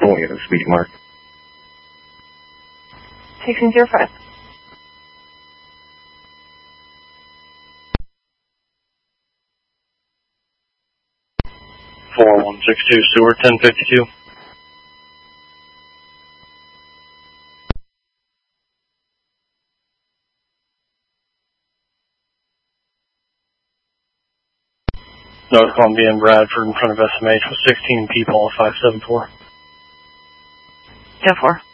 pulling at a speed mark. 1605. Seward 1052. North Columbia and Bradford in front of SMH with 16 people, 574. 10-4.